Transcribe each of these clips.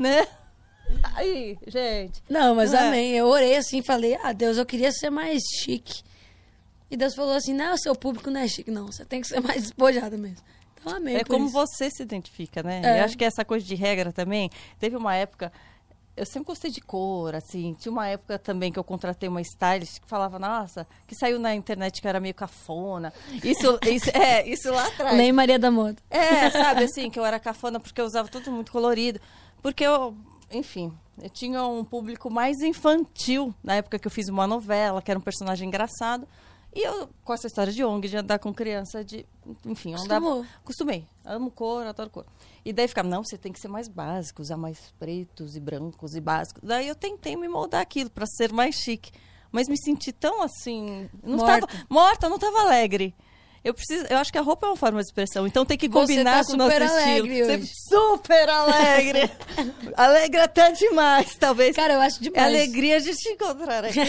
né? Aí, gente. Não, mas amém. Eu orei assim, falei, Deus, eu queria ser mais chique. E Deus falou assim, não, seu público não é chique, não. Você tem que ser mais despojado mesmo. Então, amém. É como isso. você se identifica, né? Eu acho que essa coisa de regra também. Teve uma época... Eu sempre gostei de cor, assim. Tinha uma época também que eu contratei uma stylist que falava, nossa, que saiu na internet que era meio cafona. Isso lá atrás. Lei Maria da Moda. Sabe, assim, que eu era cafona porque eu usava tudo muito colorido. Porque enfim, eu tinha um público mais infantil na época que eu fiz uma novela, que era um personagem engraçado. E eu, com essa história de ONG, de andar com criança, enfim, eu andava... Acostumei. Amo cor, adoro cor. E daí ficava, não, você tem que ser mais básico, usar mais pretos e brancos e básicos. Daí eu tentei me moldar aquilo para ser mais chique. Mas me senti tão assim... Morta, eu não estava alegre. Eu acho que a roupa é uma forma de expressão, então tem que combinar com o nosso estilo. Hoje. Super alegre! Alegre até demais, talvez. Cara, eu acho demais. É alegria de te encontrar aqui.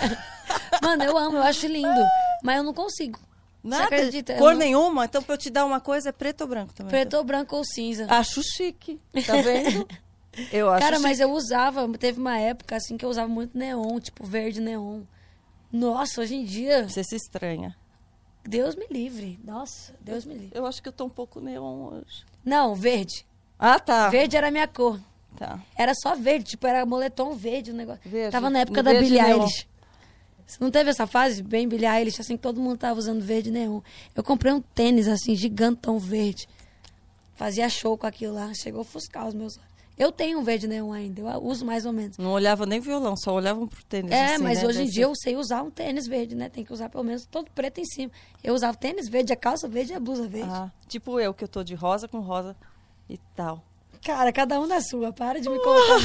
Mano, eu amo, eu acho lindo. Mas eu não consigo. Nada? Você acredita? Cor nenhuma? Então, pra eu te dar uma coisa, é preto ou branco também? Preto ou branco ou cinza. Acho chique. Tá vendo? Eu acho Cara, mas chique. eu usava... Teve uma época, assim, que eu usava muito neon. Tipo, verde neon. Nossa, hoje em dia... Você se estranha. Deus me livre. Nossa, Deus me livre. Eu acho que eu tô um pouco neon hoje. Não, verde. Ah, tá. Verde era a minha cor. Tá. Era só verde. Tipo, era moletom verde o negócio. Verde. Tava na época da Billie Eilish. Você não teve essa fase bem Billie Eilish, assim, que todo mundo tava usando verde neon. Eu comprei um tênis, assim, gigantão verde. Fazia show com aquilo lá. Chegou a ofuscar os meus olhos. Eu tenho um verde neon ainda, eu uso mais ou menos. Não olhava nem violão, só olhavam pro tênis. Assim, mas né? hoje em dia eu sei usar um tênis verde, né? Tem que usar pelo menos todo preto em cima. Eu usava tênis verde, a calça verde e a blusa verde. Tipo eu, que eu tô de rosa com rosa e tal. Cara, cada um na sua, para de me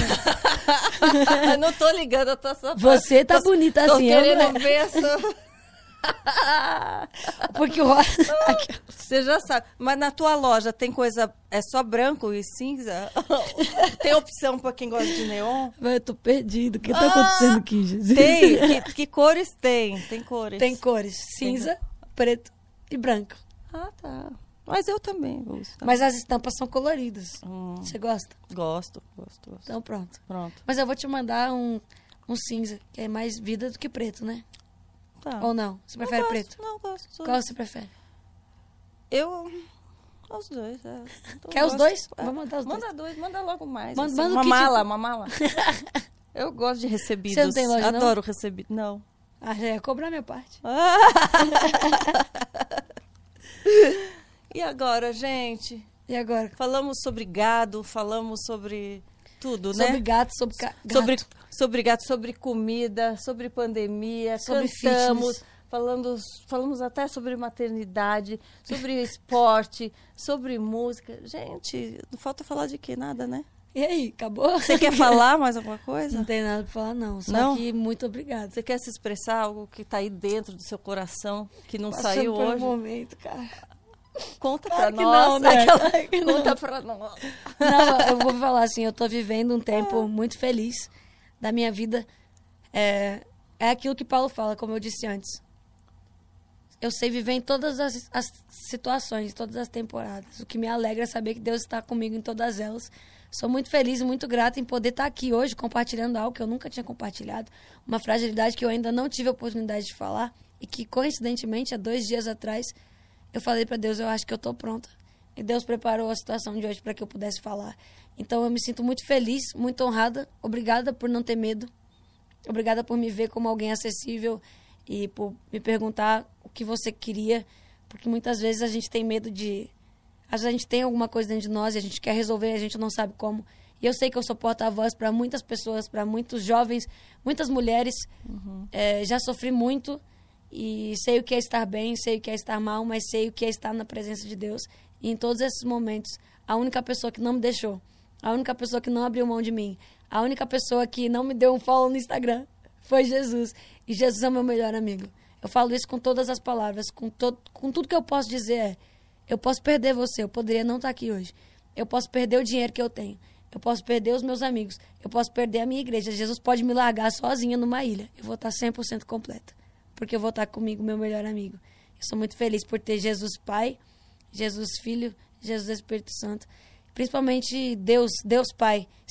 colocar. Eu não tô ligando, eu tô só... Você tá bonita assim. Tô querendo ver essa... Porque o rosa... Você já sabe. Mas na tua loja tem coisa... É só branco e cinza? Tem opção pra quem gosta de neon? Eu tô perdido. O que tá acontecendo aqui, Jesus? Tem. Que cores tem? Tem cores. Tem cores. Cinza, preto e branco. Ah, tá. Mas eu também uso. Tá? Mas as estampas são coloridas. Você gosta? Gosto. Então pronto. Pronto. Mas eu vou te mandar um cinza, que é mais vida do que preto, né? Tá. Ou não? Você prefere preto? Não, gosto. Qual você prefere? Os dois, Quer os dois? Vou mandar os dois. Manda dois, manda logo mais. Manda assim. Uma mala. Eu gosto de recebidos. Você não tem loja, Adoro recebido. Não. Já ia cobrar minha parte. E agora, gente? E agora? Falamos sobre gado, falamos sobre tudo, né? Sobre gato, Sobre gato, sobre comida, sobre pandemia, sobre cantamos, fitness. falamos até sobre maternidade, sobre esporte, sobre música. Gente, não falta falar de quê? Nada, né? E aí, acabou? Você quer falar mais alguma coisa? Não tem nada pra falar, não. Só não? que muito obrigada. Você quer se expressar algo que tá aí dentro do seu coração, que não Passando saiu por hoje? Um momento, cara. Conta claro pra nós. Não, né? Claro que não. Conta pra nós. Não, eu vou falar assim, eu tô vivendo um tempo muito feliz da minha vida. É aquilo que Paulo fala, como eu disse antes. Eu sei viver em todas as situações, todas as temporadas. O que me alegra é saber que Deus está comigo em todas elas. Sou muito feliz e muito grata em poder estar aqui hoje compartilhando algo que eu nunca tinha compartilhado. Uma fragilidade que eu ainda não tive a oportunidade de falar e que, coincidentemente, há 2 dias atrás, eu falei para Deus, eu acho que eu estou pronta. E Deus preparou a situação de hoje para que eu pudesse falar. Então, eu me sinto muito feliz, muito honrada. Obrigada por não ter medo. Obrigada por me ver como alguém acessível e por me perguntar o que você queria. Porque muitas vezes a gente tem medo de... Às vezes a gente tem alguma coisa dentro de nós e a gente quer resolver e a gente não sabe como. E eu sei que eu sou porta-voz para muitas pessoas, para muitos jovens, muitas mulheres. Já sofri muito e sei o que é estar bem, sei o que é estar mal, mas sei o que é estar na presença de Deus. E em todos esses momentos, a única pessoa que não me deixou, a única pessoa que não abriu mão de mim, a única pessoa que não me deu um follow no Instagram foi Jesus. E Jesus é o meu melhor amigo. Eu falo isso com todas as palavras, com tudo que eu posso dizer eu posso perder você, eu poderia não estar aqui hoje. Eu posso perder o dinheiro que eu tenho. Eu posso perder os meus amigos. Eu posso perder a minha igreja. Jesus pode me largar sozinha numa ilha. Eu vou estar 100% completa. Porque eu vou estar comigo, meu melhor amigo. Eu sou muito feliz por ter Jesus Pai, Jesus Filho, Jesus Espírito Santo. Principalmente Deus Pai.